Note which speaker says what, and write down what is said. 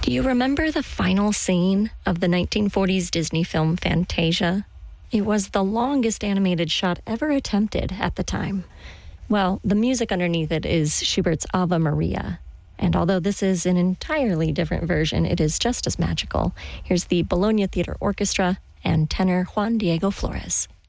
Speaker 1: Do you remember the final scene of the 1940s Disney film Fantasia? It was the longest animated shot ever attempted at the time. Well, the music underneath it is Schubert's Ave Maria. And although this is an entirely different version, it is just as magical. Here's the Bologna Theater Orchestra and tenor Juan Diego Flores.